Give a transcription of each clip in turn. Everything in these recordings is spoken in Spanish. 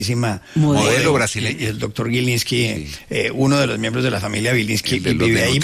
modelo brasileño. Y el doctor Gilinski, uno de los miembros de la familia Gilinski, vive ahí.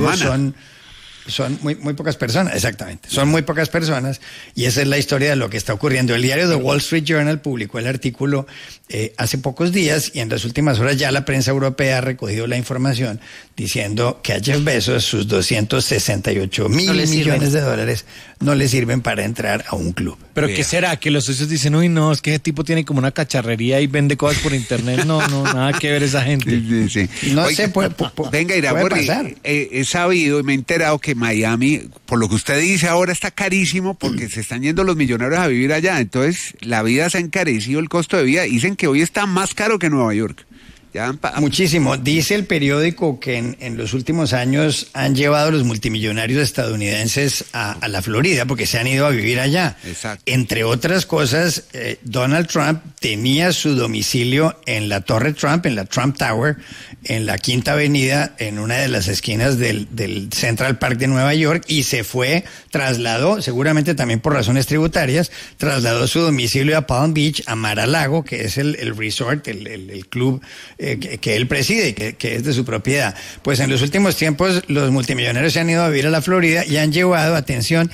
Son muy pocas personas, exactamente. Son muy pocas personas y esa es la historia de lo que está ocurriendo. El diario The Wall Street Journal publicó el artículo hace pocos días y en las últimas horas ya la prensa europea ha recogido la información diciendo que a Jeff Bezos sus 268 mil millones de dólares no le sirven para entrar a un club. ¿Pero qué será? Que los socios dicen, uy, no, es que ese tipo tiene como una cacharrería y vende cosas por internet. No, nada que ver esa gente. Sí. No sé, puede pasar. He sabido y me he enterado que Miami, por lo que usted dice ahora, está carísimo porque se están yendo los millonarios a vivir allá. Entonces, la vida se ha encarecido, el costo de vida. Dicen que hoy está más caro que Nueva York. Muchísimo. Dice el periódico que en los últimos años han llevado los multimillonarios estadounidenses a la Florida porque se han ido a vivir allá. Exacto. Entre otras cosas, Donald Trump tenía su domicilio en la Torre Trump, en la Trump Tower, en la Quinta Avenida, en una de las esquinas del Central Park de Nueva York, y trasladó, seguramente también por razones tributarias, trasladó su domicilio a Palm Beach, a Mar-a-Lago, que es el resort, el club que él preside y que es de su propiedad. Pues en los últimos tiempos los multimillonarios se han ido a vivir a la Florida y han llevado, atención,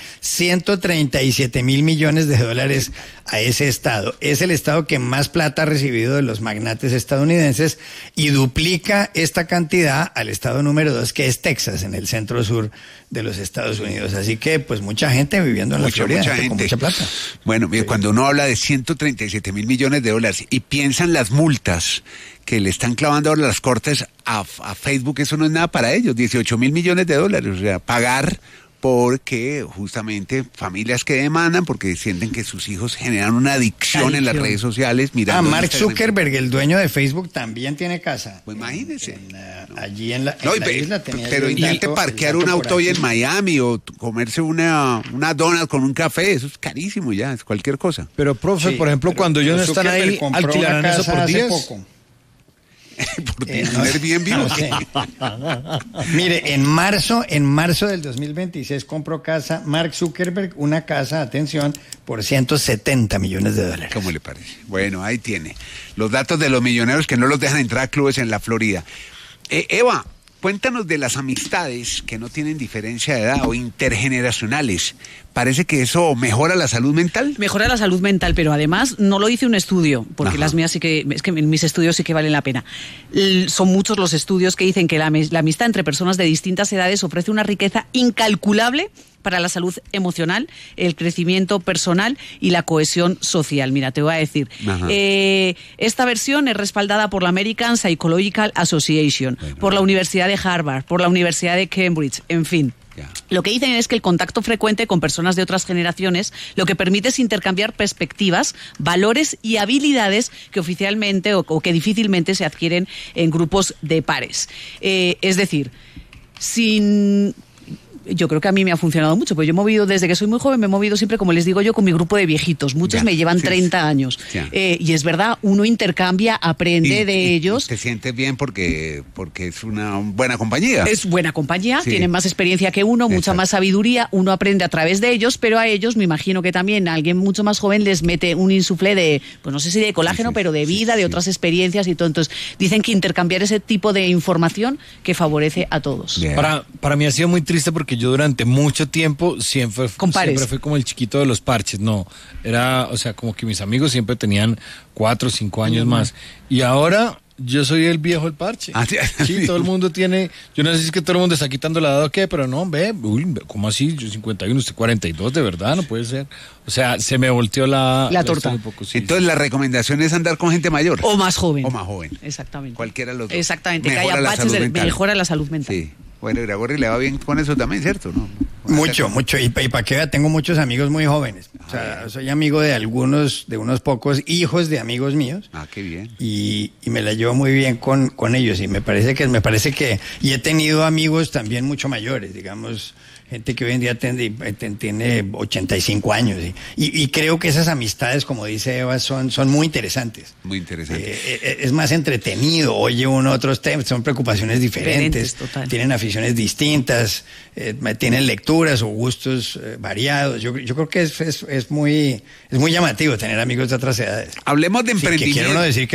137 mil millones de dólares a ese estado. Es el estado que más plata ha recibido de los magnates estadounidenses y duplica esta cantidad al estado número 2, que es Texas, en el centro sur de los Estados Unidos. Así que, pues, mucha gente viviendo en la Florida, con mucha plata. Bueno, cuando uno habla de 137 mil millones de dólares y piensan las multas que le están clavando ahora las cortes a Facebook, eso no es nada para ellos, 18 mil millones de dólares, o sea, pagar porque justamente familias que demandan porque sienten que sus hijos generan una adicción en las redes sociales. Mark Zuckerberg, el dueño de Facebook, también tiene casa. Pues imagínese. Allí en la isla tenía. Pero intente parquear un auto hoy en Miami o comerse una donut con un café, eso es carísimo ya, es cualquier cosa. Pero, profe, por ejemplo, cuando ellos no están ahí, alquilarán eso por días. Por Airbnb. No sé. Mire, en marzo del 2026 compró casa Mark Zuckerberg, una casa, atención, por 170 millones de dólares. ¿Cómo le parece? Bueno, ahí tiene los datos de los millonarios que no los dejan entrar a clubes en la Florida. Eva, cuéntanos de las amistades que no tienen diferencia de edad o intergeneracionales. ¿Parece que eso mejora la salud mental? Mejora la salud mental, pero además no lo hice un estudio, porque las mías es que mis estudios sí que valen la pena. Son muchos los estudios que dicen que la amistad entre personas de distintas edades ofrece una riqueza incalculable para la salud emocional, el crecimiento personal y la cohesión social. Mira, te voy a decir. Esta versión es respaldada por la American Psychological Association, por la Universidad de Harvard, por la Universidad de Cambridge, en fin. Lo que dicen es que el contacto frecuente con personas de otras generaciones lo que permite es intercambiar perspectivas, valores y habilidades que oficialmente o que difícilmente se adquieren en grupos de pares. Es decir, yo creo que a mí me ha funcionado mucho, pues yo he movido, desde que soy muy joven, me he movido siempre, como les digo yo, con mi grupo de viejitos. Muchos me llevan 30 años. Y es verdad, uno intercambia, aprende de ellos. Te sientes bien porque es una buena compañía. Es buena compañía, tienen más experiencia que uno, mucha más sabiduría, uno aprende a través de ellos, pero a ellos me imagino que también alguien mucho más joven les mete un insuflé de, pues no sé si de colágeno, pero de vida, de otras experiencias y todo. Entonces, dicen que intercambiar ese tipo de información que favorece a todos. Para mí ha sido muy triste porque yo durante mucho tiempo siempre fui como el chiquito de los parches, como que mis amigos siempre tenían 4 o 5 años más, y ahora yo soy el viejo del parche. Sí, todo el mundo tiene, yo no sé si es que todo el mundo está quitando la edad o qué, pero no, ¿cómo así? Yo 51, usted 42, de verdad, no puede ser. O sea, se me volteó la torta. Un poco, sí. Entonces, la recomendación es andar con gente mayor. O más joven. Exactamente. Cualquiera de los dos. Exactamente, que haya parches, mejora la salud mental. Sí. Bueno, Iragorri le va bien con eso también, ¿cierto? ¿No? Mucho. Y para que vea, tengo muchos amigos muy jóvenes. O sea, soy amigo de unos pocos hijos de amigos míos. Qué bien. Y me la llevo muy bien con ellos. Y me parece que, y he tenido amigos también mucho mayores, digamos, gente que hoy en día tiene 85 años. Y creo que esas amistades, como dice Eva, son muy interesantes. Muy interesantes. Es más entretenido, oye uno otros temas, son preocupaciones diferentes, tienen aficiones distintas, tienen lecturas o gustos variados. Yo creo que es muy llamativo tener amigos de otras edades. Hablemos de emprendimiento. Que quiero decir